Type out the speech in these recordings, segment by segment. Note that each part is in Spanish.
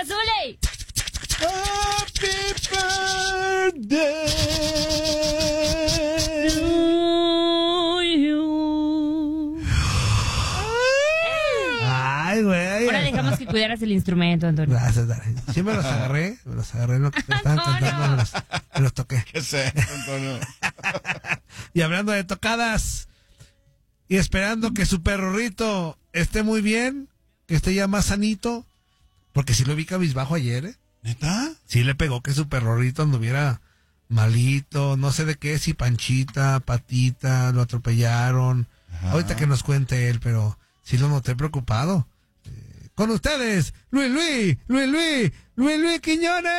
¡Venga, Zuli! Happy birthday to you. Ay, güey. Ahora dejamos que cuidaras el instrumento, Antonio. Gracias, Dani. Sí me los agarré en lo que estaban cantando, me los toqué. ¿Qué sé, Antonio? Y hablando de tocadas, y esperando que su perrorrito esté muy bien, que esté ya más sanito, porque sí lo vi cabizbajo ayer, ¿eh? ¿Neta? Sí le pegó que su perrorrito anduviera malito, no sé de qué, si Panchita, Patita, lo atropellaron. Ajá. Ahorita que nos cuente él, pero sí lo noté preocupado. Con ustedes, Luis Quiñones.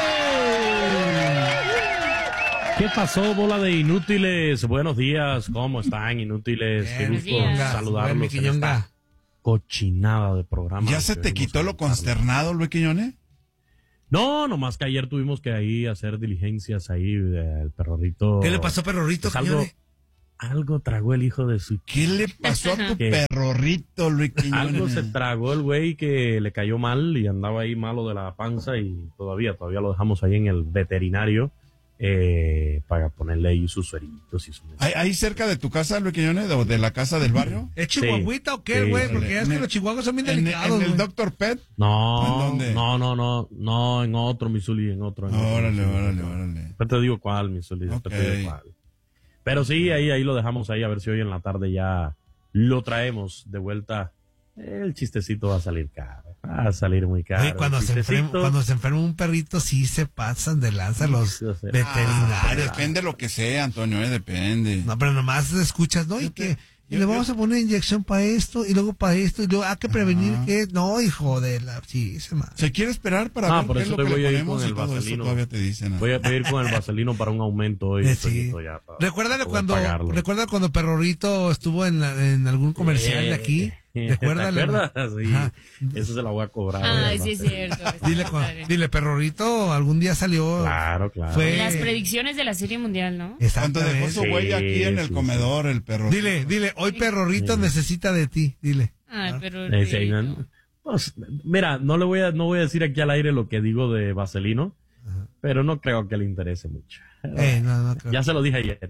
¿Qué pasó, bola de inútiles? Buenos días, ¿cómo están, inútiles? Qué Buenos gusto días. saludarlos en esta cochinada de programa. ¿Ya se te quitó lo consternado, Luis Quiñones? No, nomás que ayer tuvimos que ahí hacer diligencias ahí, el perrorito. ¿Qué le pasó, perrorrito, Pues Quiñones? algo tragó el hijo de su... ¿Qué le pasó a tu ¿Qué? perrorrito, Luis Quiñones? Algo se tragó el güey que le cayó mal y andaba ahí malo de la panza y todavía lo dejamos ahí en el veterinario para ponerle ahí sus sueritos y su... ¿Ahí cerca de tu casa, Luis Quiñones, o de la casa del barrio? ¿Es chihuahuita o qué, sí, güey? sí. Porque ya es que los chihuahuas son bien delicados, ¿En el güey. Dr. Pet? No, ¿En dónde? no, en otro, Misuli, en otro. Órale. Después te digo cuál, Misuli, después te digo cuál. Pero sí, ahí lo dejamos ahí, a ver si hoy en la tarde ya lo traemos de vuelta. El chistecito va a salir caro, va a salir muy caro. Oye, cuando se enferma un perrito, sí se pasan de lanza los veterinarios. Depende de lo que sea, Antonio, depende. No, pero nomás escuchas, ¿no? Y le vamos a poner inyección para esto, y luego para esto, y luego hay que prevenir que... No, hijo de la... Sí, ¿Se quiere esperar para ver por qué es eso lo que voy le a ir ponemos con y el todo eso? vaselino. Todavía te dicen. Voy a pedir con el vaselino para un aumento hoy. Sí. Ya, Recuerda cuando pagarlo. Perrorito estuvo en algún comercial de aquí. Recuerda. ¿Te acuerdas? Sí. Ajá. Eso se la voy a cobrar. Ay, sí es cierto. Dile, Perrorito, algún día salió. Claro. Las predicciones de la Serie Mundial, ¿no? Cuando dejó su huella aquí en el comedor, el perro. Dile, hoy Perrorito necesita de ti, dile. Ay, pero... Pues, mira, no voy a decir aquí al aire lo que digo de Vaselino, pero no creo que le interese mucho. No creo. Ya se lo dije ayer.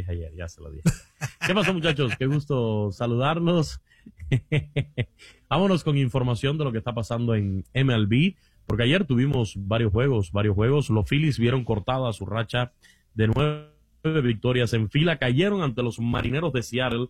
¿Qué pasó, muchachos? Qué gusto saludarlos. Vámonos con información de lo que está pasando en MLB, porque ayer tuvimos varios juegos. Los Phillies vieron cortada su racha de 9 victorias en fila, cayeron ante los Marineros de Seattle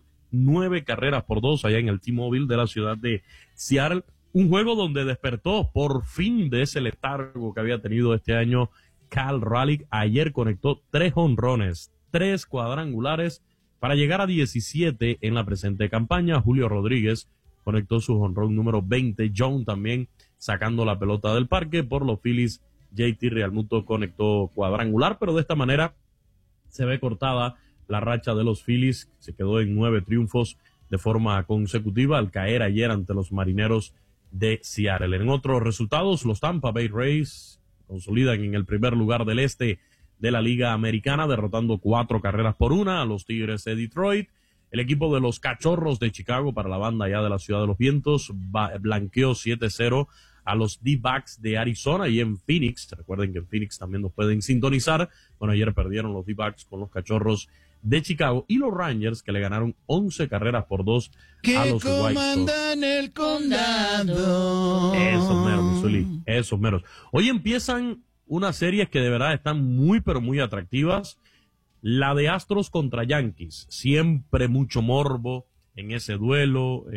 9-2 allá en el T-Mobile de la ciudad de Seattle. Un juego donde despertó por fin de ese letargo que había tenido este año Cal Raleigh. Ayer conectó 3 jonrones, 3 cuadrangulares para llegar a 17 en la presente campaña. Julio Rodríguez conectó su jonrón número 20. John también sacando la pelota del parque. Por los Phillies, JT Realmuto conectó cuadrangular, pero de esta manera se ve cortada la racha de los Phillies. Se quedó en 9 triunfos de forma consecutiva al caer ayer ante los Marineros de Seattle. En otros resultados, los Tampa Bay Rays consolidan en el primer lugar del este de la Liga Americana, derrotando 4-1 a los Tigres de Detroit. El equipo de los Cachorros de Chicago, para la banda ya de la Ciudad de los Vientos, blanqueó 7-0 a los D-Backs de Arizona. Y en Phoenix, recuerden que en Phoenix también nos pueden sintonizar. Bueno, ayer perdieron los D-Backs con los Cachorros de Chicago, y los Rangers, que le ganaron 11-2 a los White Sox. Que comandan el condado. Esos meros, Misuli, esos meros. Hoy empiezan unas series que de verdad están muy, pero muy atractivas. La de Astros contra Yankees, siempre mucho morbo en ese duelo,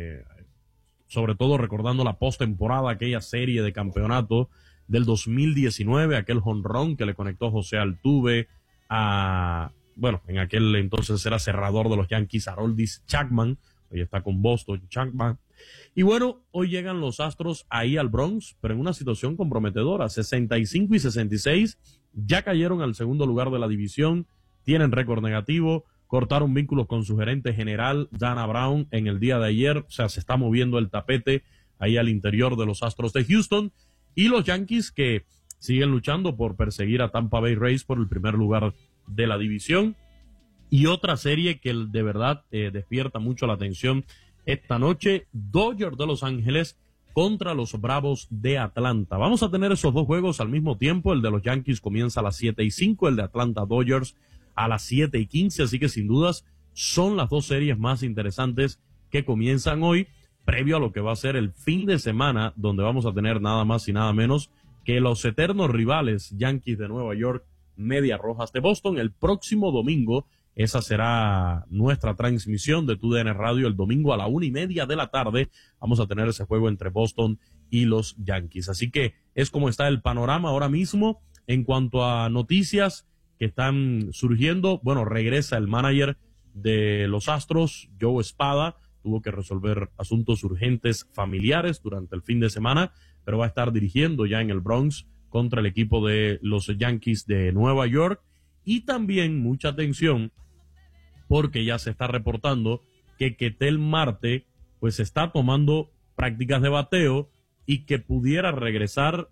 sobre todo recordando la postemporada, aquella serie de campeonato del 2019, aquel jonrón que le conectó José Altuve en aquel entonces era cerrador de los Yankees, Aroldis Chapman. Hoy está con Boston, Chapman. Y bueno, hoy llegan los Astros ahí al Bronx, pero en una situación comprometedora. 65 y 66, ya cayeron al segundo lugar de la división, tienen récord negativo, cortaron vínculos con su gerente general, Dana Brown, en el día de ayer. O sea, se está moviendo el tapete ahí al interior de los Astros de Houston. Y los Yankees, que siguen luchando por perseguir a Tampa Bay Rays por el primer lugar de la división. Y otra serie que de verdad despierta mucho la atención esta noche, Dodgers de Los Ángeles contra los Bravos de Atlanta. Vamos a tener esos dos juegos al mismo tiempo. El de los Yankees comienza a las 7:05, el de Atlanta Dodgers a las 7:15, así que sin dudas son las dos series más interesantes que comienzan hoy, previo a lo que va a ser el fin de semana, donde vamos a tener nada más y nada menos que los eternos rivales Yankees de Nueva York, Medias Rojas de Boston. El próximo domingo, esa será nuestra transmisión de TUDN Radio, el domingo a la 1:30 de la tarde, vamos a tener ese juego entre Boston y los Yankees. Así que es como está el panorama ahora mismo en cuanto a noticias que están surgiendo. Bueno, regresa el manager de los Astros, Joe Espada, tuvo que resolver asuntos urgentes familiares durante el fin de semana, pero va a estar dirigiendo ya en el Bronx contra el equipo de los Yankees de Nueva York. Y también mucha atención porque ya se está reportando que Ketel Marte pues está tomando prácticas de bateo y que pudiera regresar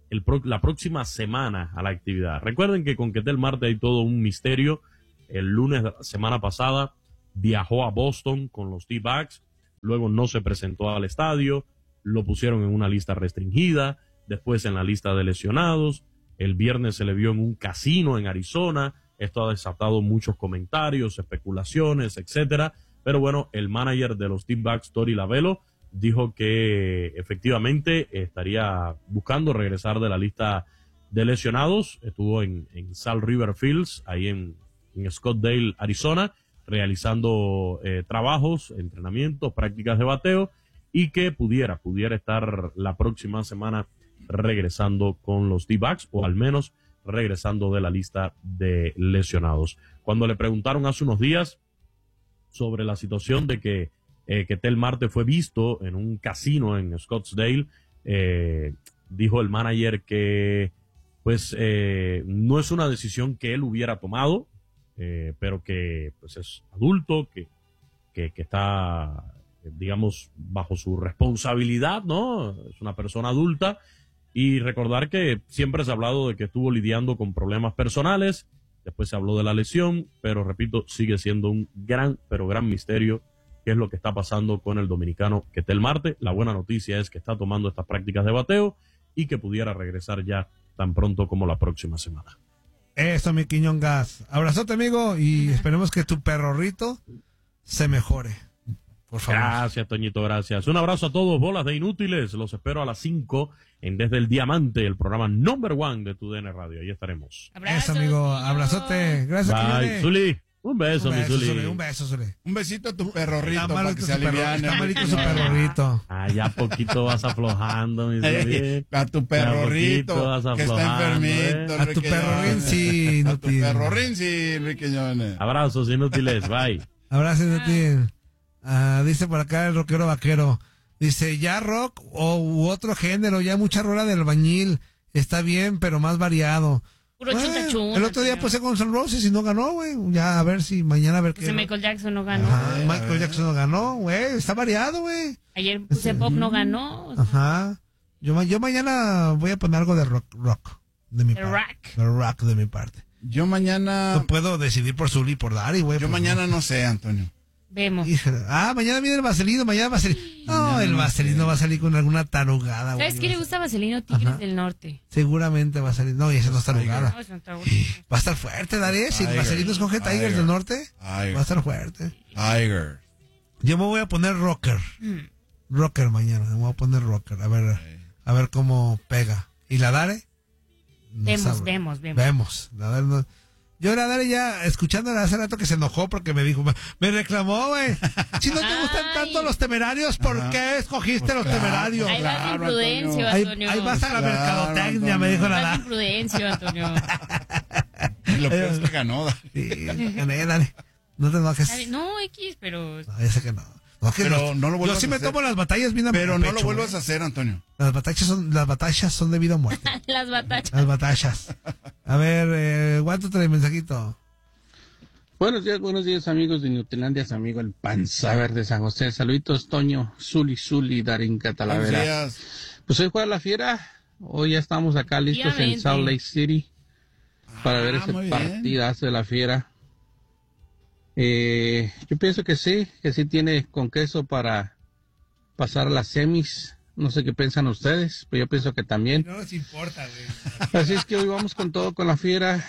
la próxima semana a la actividad. Recuerden que con Ketel Marte hay todo un misterio. El lunes de la semana pasada viajó a Boston con los D-backs, luego no se presentó al estadio, lo pusieron en una lista restringida, después en la lista de lesionados. El viernes se le vio en un casino en Arizona. Esto ha desatado muchos comentarios, especulaciones, etcétera. Pero bueno, el manager de los D-backs, Torey Lovullo, dijo que efectivamente estaría buscando regresar de la lista de lesionados. Estuvo en Salt River Fields, ahí en Scottsdale, Arizona, realizando trabajos, entrenamientos, prácticas de bateo, y que pudiera estar la próxima semana regresando con los D-backs, o al menos regresando de la lista de lesionados. Cuando le preguntaron hace unos días sobre la situación de que Ketel Marte fue visto en un casino en Scottsdale, dijo el manager que pues no es una decisión que él hubiera tomado, pero que pues es adulto, que está, digamos, bajo su responsabilidad, ¿no? Es una persona adulta. Y recordar que siempre se ha hablado de que estuvo lidiando con problemas personales, después se habló de la lesión, pero repito, sigue siendo un gran misterio qué es lo que está pasando con el dominicano Ketel Marte. La buena noticia es que está tomando estas prácticas de bateo y que pudiera regresar ya tan pronto como la próxima semana. Eso, mi Quiñón Gas. Abrazote, amigo, y esperemos que tu perrorrito se mejore. Por favor. Gracias, Toñito, gracias. Un abrazo a todos, bolas de inútiles. Los espero a las 5 en Desde el Diamante, el programa number 1 de TUDN Radio. Ahí estaremos. Abrazo, eso, amigo. tío. Abrazote. Gracias, Bye, Quiñones. Zuli. Un beso, mi Zuli. Un beso, Zuli. Un besito a tu perrorrito Está para que se aliviane. Está malito su perrorrito. Ya poquito vas aflojando, mi Zuli. A tu Ya perrorrito poquito vas que está aflojando, enfermito. A tu Enrique perrorín, Llones. sí, A tu inútil. perrorín, sí, Enrique Llones. Abrazos inútiles, bye. Abrazo, inútil. Dice por acá el rockero vaquero. Dice, ya rock u otro género, ya mucha rola del albañil. Está bien, pero más variado. Puro chunta. El otro día puse con Guns N' Roses y no ganó, güey. Ya a ver si mañana a ver qué. Pues Michael Jackson no ganó. Ajá, Michael Jackson no ganó, güey. Está variado, güey. Ayer puse pop, no ganó. O sea, Ajá. Yo mañana voy a poner algo de rock. De mi de parte. rock. De rock de mi parte. Yo mañana. No puedo decidir por Zuli y por Dari, güey. Yo pues mañana no sé, Antonio. Vemos. Híjole. Mañana viene el Vaselino, mañana Vaselino. No, Mañana el no Vaselino sé. va a salir con alguna tarugada, güey. ¿Sabes qué le gusta a Vaselino? Tigres Ajá. del Norte. Seguramente va a salir. No, y esa no está tarugada. No, eso no está bueno. Va a estar fuerte, Dari. Si el Tiger. Vaselino escoge Tigers Tiger. del Norte, Tiger. va a estar fuerte. Tiger. Yo me voy a poner rocker. Rocker mañana. Me voy a poner rocker. A ver cómo pega. ¿Y la Dare? No sabe. Vemos. Vemos. La Dare no. Yo la Dare ya, escuchándola hace rato que se enojó porque me dijo, me reclamó, güey. Si no te gustan Ay. tanto los temerarios, ¿por qué escogiste los temerarios? Ahí va Claro, tu imprudencio, Antonio. Antonio. Ahí vas a la Claro, mercadotecnia, Antonio. me dijo la Ahí va tu Dare. imprudencio, Antonio. Y lo peor es que ganó. Sí, gané, Dare. No te enojes. No, X, pero... No, ya sé que no. No, que Pero no lo yo vuelvas sí a me hacer. tomo las batallas bien a Pero no lo pecho, vuelvas güey. a hacer, Antonio. Las batallas son de vida o muerte. Las batallas. Las batallas. A ver, ¿cuánto trae el mensajito? Buenos días amigos de Newtilandia, su amigo el Panza Verde San José. Saluditos, Toño, Zuli, Darín Buenos Catalavera. días. Pues hoy juega la Fiera. Hoy ya estamos acá listos en Obviamente. Salt Lake City para ver ese muy bien. partidazo de la Fiera. Yo pienso que sí tiene con queso para pasar a las semis. No sé qué piensan ustedes, pero yo pienso que también. No nos importa, güey. Así es que hoy vamos con todo con la Fiera.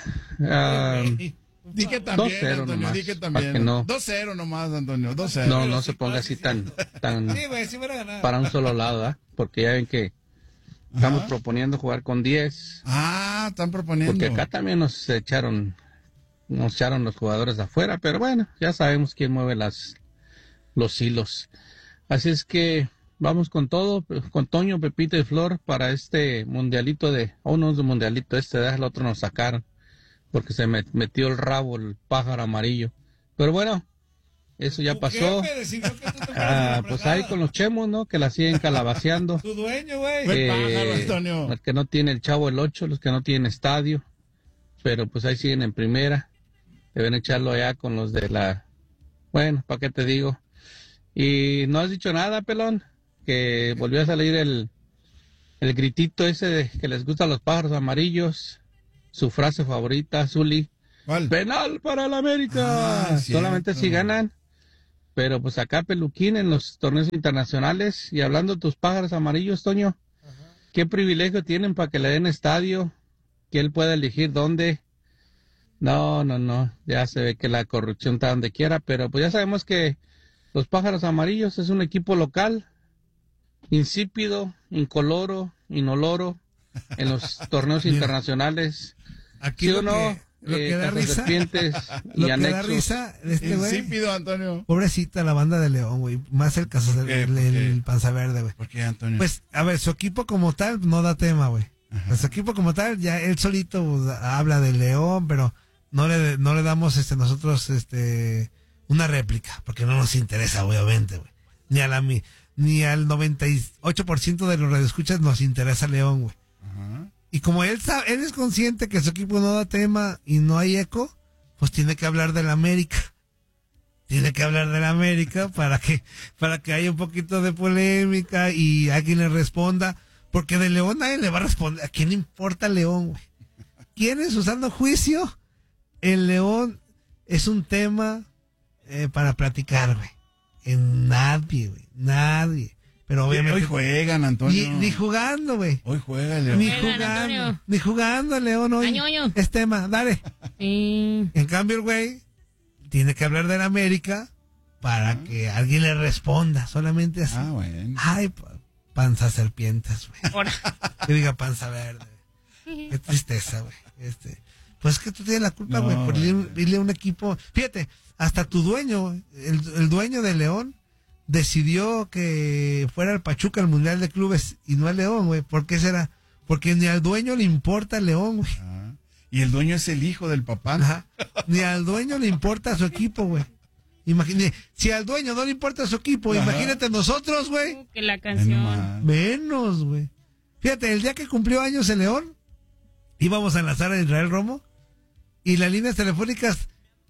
Di que también, 2-0 Antonio, nomás, di que para también. que no. 2-0 nomás, Antonio, 2-0. No se ponga así tan Sí, güey, sí van a ganar. para un solo lado, ¿ah? Porque ya ven que estamos proponiendo jugar con 10. Ah, están proponiendo. Porque acá también nos echaron los jugadores de afuera, pero bueno, ya sabemos quién mueve los hilos. Así es que vamos con todo, con Toño, Pepito y Flor para este mundialito no es de mundialito, el otro nos sacaron, porque se metió el rabo, el pájaro amarillo. Pero bueno, eso ya pasó. Pues ahí con los chemos, ¿no? Que la siguen calabaceando. Tu dueño, güey. El pájaro, Antonio. El que no tiene el Chavo el 8, los que no tienen estadio, pero pues ahí siguen en primera. Deben echarlo allá con los de bueno, ¿para qué te digo? Y no has dicho nada, pelón, que volvió a salir el gritito ese de que les gustan los pájaros amarillos, su frase favorita, Zuli. ¿Cuál? Penal para el América. Solamente si ganan. Pero pues acá Peluquín en los torneos internacionales. Y hablando de tus pájaros amarillos, Toño, ¿qué privilegio tienen para que le den estadio? Que él pueda elegir dónde. No. Ya se ve que la corrupción está donde quiera. Pero pues ya sabemos que los pájaros amarillos es un equipo local, insípido, incoloro, inoloro, en los torneos internacionales. Aquí ¿Sí lo o no? Lo que da risa. Serpientes Lo y que anexos. da risa de este güey. Insípido, Antonio. Pobrecita la banda de León, güey. Más el caso ¿Por qué? del Panza Verde, güey. ¿Por qué, Antonio? Pues, a ver, su equipo como tal no da tema, güey. Su equipo como tal, ya él solito pues, habla de León, pero no le damos nosotros una réplica, porque no nos interesa, obviamente, güey. Ni al 98% de los radioescuchas nos interesa León, güey. Ajá. Y como él es consciente que su equipo no da tema y no hay eco, pues tiene que hablar del América. Tiene que hablar del América para que haya un poquito de polémica y alguien le responda. Porque de León nadie le va a responder. ¿A quién le importa León, güey? ¿Quiénes usando juicio? El León es un tema para platicar, güey. Nadie, güey. Nadie. Pero obviamente. Hoy juegan, Antonio. Ni jugando, güey. Hoy juega el León. Ni Juegan, jugando. Antonio. Ni jugando el León hoy. Añoño. Es tema, dale. Sí. En cambio, el güey tiene que hablar del América para que alguien le responda. Solamente así. Ah, bueno. Ay, panza serpientes, güey. Ahora. Que diga panza verde. Qué tristeza, güey. Pues es que tú tienes la culpa, No, güey, por güey. irle a un equipo. Fíjate, hasta tu dueño, el dueño de León, decidió que fuera el Pachuca al Mundial de Clubes y no el León, güey. ¿Por qué será? Porque ni al dueño le importa el León, güey. Ah, y el dueño es el hijo del papá. Ajá. Ni al dueño le importa su equipo, güey. Imagínate, si al dueño no le importa su equipo, Ajá. imagínate nosotros, güey. Que la Ven canción. nomás. Menos, güey. Fíjate, el día que cumplió años el León, íbamos a enlazar a Israel Romo y las líneas telefónicas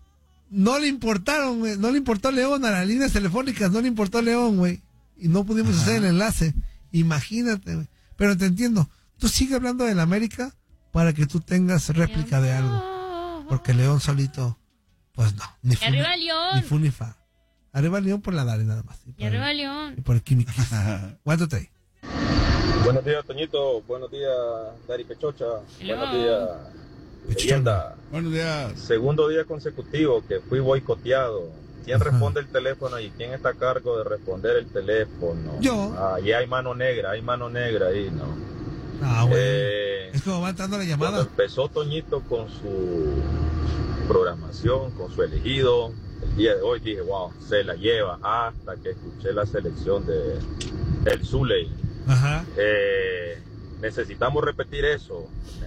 no le importaron, güey. No le importó León a las líneas telefónicas, no le importó León, güey. Y no pudimos hacer el enlace. Imagínate, güey. Pero te entiendo. Tú sigue hablando del América para que tú tengas réplica de algo. Porque León solito, pues no. Ni fu arriba ni, León. ni fu ni fa. Arriba León por la Dale nada más. Y arriba León. Y por el Quimiquis. Aguántate ahí. Buenos días, Toñito. Buenos días, Dari Pechocha. Hello. Buenos días, leyenda. Buenos días. Segundo día consecutivo que fui boicoteado. ¿Quién Ajá. responde el teléfono y quién está a cargo de responder el teléfono? Yo. Ahí hay mano negra ahí, ¿no? Ah, güey. Eh, Es como va entrando la Cuando llamada. empezó Toñito con su programación, con su elegido, el día de hoy dije, wow, se la lleva, hasta que escuché la selección de el Zuley. Ajá. Necesitamos repetir eso.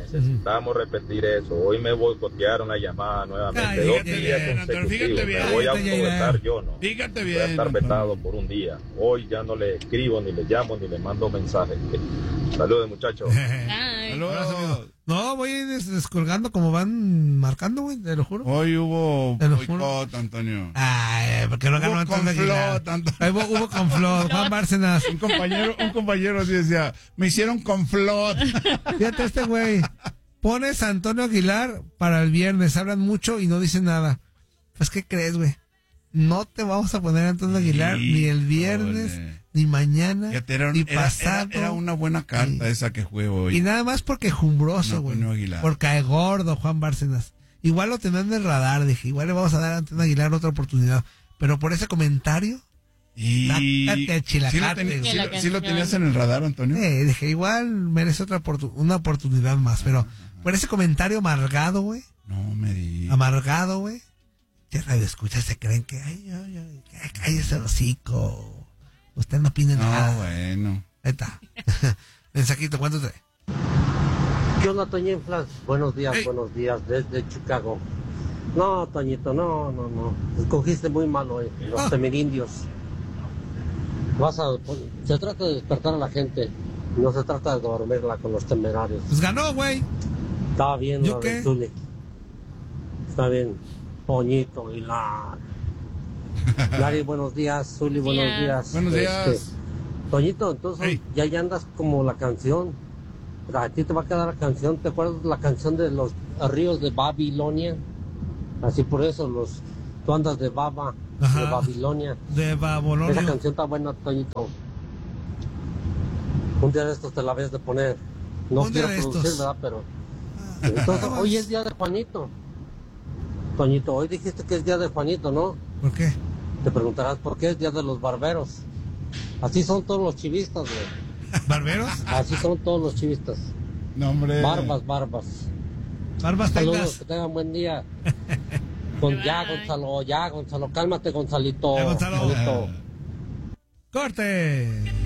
Hoy me boicotearon la llamada nuevamente. Ay, 2 fíjate días bien, Antonio, consecutivos. fíjate bien. Me voy a Fíjate bien. autovetar yo, ¿no? Fíjate Voy a bien. estar Antonio. vetado por un día. Hoy ya no le escribo, ni le llamo, ni le mando mensajes. Saludos, muchachos. Ay. Saludos. Abrazo, amigo. No, voy descolgando como van marcando, güey, te lo juro. Hoy hubo Te lo boicot, Antonio. Ay, porque no ganó Hubo Antonio Aguilar. complot, Antonio. Ahí hubo conflot, Juan Bárcenas. Un compañero así decía, me hicieron conflot. Fíjate este güey. Pones a Antonio Aguilar para el viernes, hablan mucho y no dicen nada. Pues, ¿qué crees, güey? No te vamos a poner a Antonio Aguilar ni el viernes, Híjole. ni mañana, Fíjate, ni pasado. era una buena carta esa que juego hoy. Y nada más porque jumbroso, No, güey. Antonio Aguilar. Porque cae gordo Juan Bárcenas. Igual lo tenían en el radar, dije, igual le vamos a dar a Antonio Aguilar otra oportunidad. Pero por ese comentario, Y Tácate, chilacate, sí, güey. sí lo tenías en el radar, Antonio. dije, igual merece una oportunidad más. Pero por ese comentario amargado, güey. No me di. Amargado, güey. Ya radio escucha, se creen que, cállese el hocico. Usted no opine nada. No, bueno. Ahí está. Mensajito, ¿cuánto trae? ¿Qué onda, Toñinflas? Buenos días, Hey. buenos días desde Chicago. No, Toñito, no. Escogiste muy mal hoy, los temerindios. Se trata de despertar a la gente, no se trata de dormirla con los temerarios. Pues ganó, güey. Está bien, ¿Yo la qué? de Zuli. Está bien, Toñito y la... Gary, buenos días. Zuli, buenos días. Buenos días. Toñito, entonces Hey. ya andas como la canción. A ti te va a quedar la canción. ¿Te acuerdas la canción de los ríos de Babilonia? Así por eso tú andas de baba, Ajá. de Babilonia. De Esa Babolonio. canción está buena, Toñito. Un día de estos te la ves de poner. No Un día quiero de producir, estos. ¿verdad? Pero... Entonces, hoy es día de Juanito. Toñito, hoy dijiste que es día de Juanito, ¿no? ¿Por qué? Te preguntarás por qué es día de los barberos. Así son todos los chivistas, güey. ¿Barberos? Así son todos los chivistas. No, hombre. Barbas. Barbas Saludos, tengas. que tengan buen día. Ya, Gonzalo, cálmate, Gonzalito. Ya, Gonzalo. Gonzalito. Corte.